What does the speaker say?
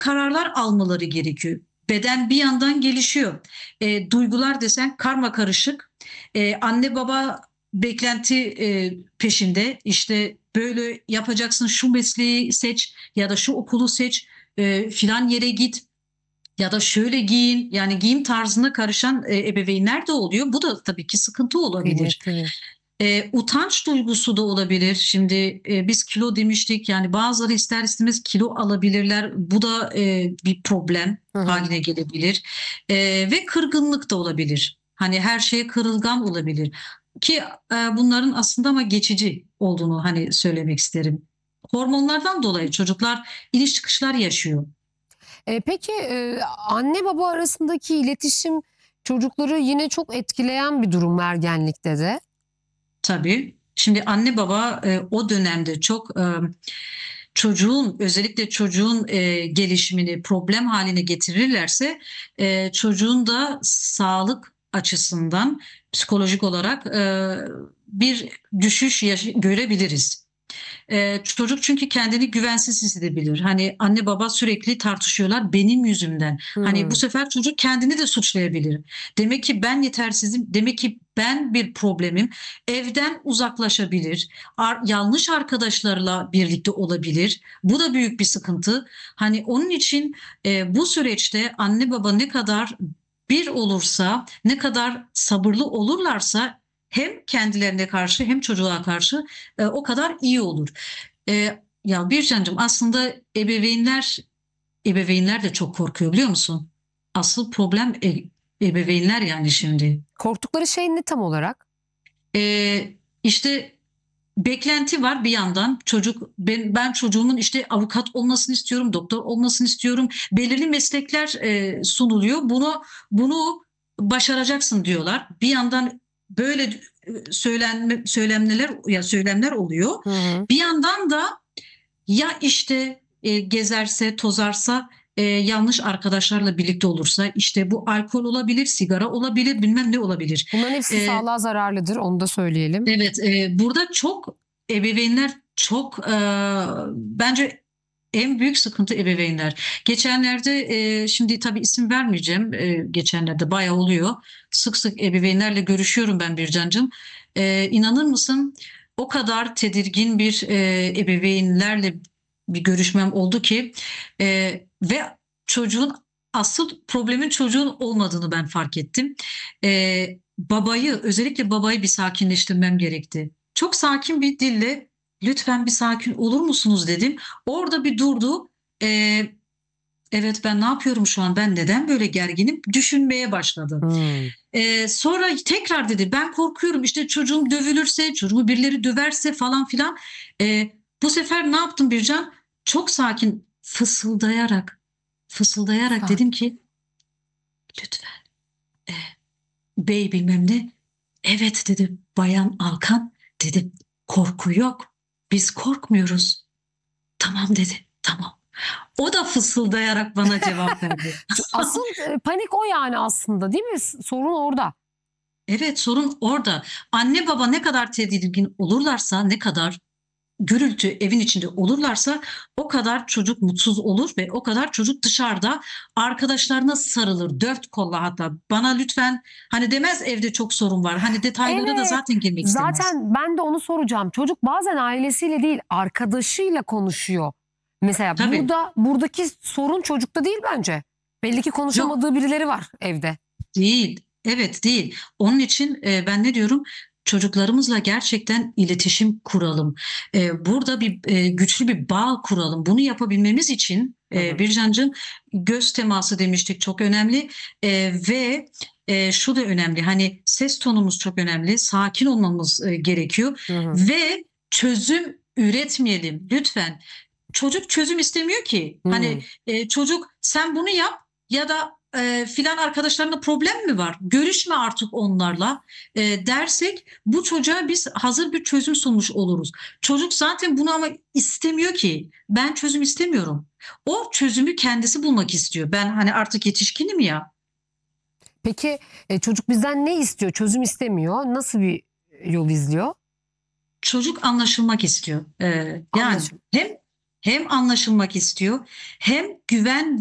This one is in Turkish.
kararlar almaları gerekiyor. Beden bir yandan gelişiyor. Duygular desen karma karışık. Anne baba beklenti peşinde. İşte böyle yapacaksın, şu mesleği seç ya da şu okulu seç, filan yere git ya da şöyle giyin. Yani giyim tarzına karışan ebeveynler de oluyor. Bu da tabii ki sıkıntı olabilir. Evet, evet. Utanç duygusu da olabilir. Şimdi biz kilo demiştik. Yani bazıları ister istemez kilo alabilirler. Bu da bir problem Hı hı. haline gelebilir. Ve kırgınlık da olabilir. Hani her şeye kırılgan olabilir. Ki bunların aslında ama geçici olduğunu hani söylemek isterim. Hormonlardan dolayı çocuklar iniş çıkışlar yaşıyor. Peki anne baba arasındaki iletişim çocukları yine çok etkileyen bir durum ergenlikte de. Tabii. Şimdi anne baba o dönemde çok çocuğun özellikle çocuğun gelişimini problem haline getirirlerse çocuğun da sağlık açısından psikolojik olarak bir düşüş görebiliriz. Çocuk çünkü kendini güvensiz hissedebilir. Hani anne baba sürekli tartışıyorlar benim yüzümden. Hani bu Hmm. sefer çocuk kendini de suçlayabilir. Demek ki ben yetersizim, demek ki ben bir problemim. Evden uzaklaşabilir. Yanlış arkadaşlarla birlikte olabilir. Bu da büyük bir sıkıntı. Hani onun için bu süreçte anne baba ne kadar bir olursa, ne kadar sabırlı olurlarsa hem kendilerine karşı hem çocuğa karşı o kadar iyi olur. Ya Bircan'cığım aslında ebeveynler de çok korkuyor biliyor musun? Asıl problem ebeveynler yani şimdi. Korktukları şey ne tam olarak? İşte beklenti var bir yandan. Ben çocuğumun işte avukat olmasını istiyorum, doktor olmasını istiyorum. Belirli meslekler sunuluyor. Bunu başaracaksın diyorlar. Bir yandan böyle söylemler oluyor. Hı hı. Bir yandan da ya işte gezerse, tozarsa, yanlış arkadaşlarla birlikte olursa işte bu alkol olabilir, sigara olabilir, bilmem ne olabilir. Bunların hepsi E, sağlığa zararlıdır, onu da söyleyelim. Evet, burada çok ebeveynler çok bence en büyük sıkıntı ebeveynler. Geçenlerde şimdi tabii isim vermeyeceğim. Geçenlerde bayağı oluyor. Sık sık ebeveynlerle görüşüyorum ben Bircancığım. İnanır mısın? O kadar tedirgin bir ebeveynlerle bir görüşmem oldu ki ve çocuğun asıl problemin çocuğun olmadığını ben fark ettim. Özellikle babayı bir sakinleştirmem gerekti. Çok sakin bir dille lütfen bir sakin olur musunuz dedim. Orada bir durdu. Ee, evet ben ne yapıyorum şu an, ben neden böyle gerginim düşünmeye başladı. Hmm. Sonra tekrar dedi ben korkuyorum işte çocuğum dövülürse, çocuğumu birileri döverse falan filan. Bu sefer ne yaptım Bircan? Çok sakin fısıldayarak dedim Sakin. ki lütfen e, bey bilmem ne. Evet dedi Bayan Alkan, dedim korku yok. Biz korkmuyoruz. Tamam dedi. Tamam. O da fısıldayarak bana cevap verdi. Asıl panik o yani aslında, değil mi? Sorun orada. Evet, sorun orada. Anne baba ne kadar tedirgin olurlarsa, ne kadar gürültü evin içinde olurlarsa o kadar çocuk mutsuz olur ve o kadar çocuk dışarıda arkadaşlarına sarılır dört kolla, hatta bana lütfen hani demez evde çok sorun var. Hani detaylara da Evet. zaten girmek istemez. Zaten ben de onu soracağım. Çocuk bazen ailesiyle değil, arkadaşıyla konuşuyor. Mesela Tabii. buradaki sorun çocukta değil bence. Belli ki Yok. konuşamadığı birileri var evde. Değil. Evet değil. Onun için ben ne diyorum? Çocuklarımızla gerçekten iletişim kuralım. Burada güçlü bir bağ kuralım. Bunu yapabilmemiz için Hı hı. Bircancığım göz teması demiştik çok önemli. Ve şu da önemli. Hani ses tonumuz çok önemli. Sakin olmamız gerekiyor. Hı hı. Ve çözüm üretmeyelim lütfen. Çocuk çözüm istemiyor ki. Hani Hı. çocuk sen bunu yap ya da filan arkadaşlarında problem mi var? Görüşme artık onlarla dersek bu çocuğa biz hazır bir çözüm sunmuş oluruz. Çocuk zaten bunu ama istemiyor ki. Ben çözüm istemiyorum. O çözümü kendisi bulmak istiyor. Ben hani artık yetişkinim ya. Peki çocuk bizden ne istiyor? Çözüm istemiyor. Nasıl bir yol izliyor? Çocuk anlaşılmak istiyor. Yani Anlaşım. hem hem anlaşılmak istiyor hem güven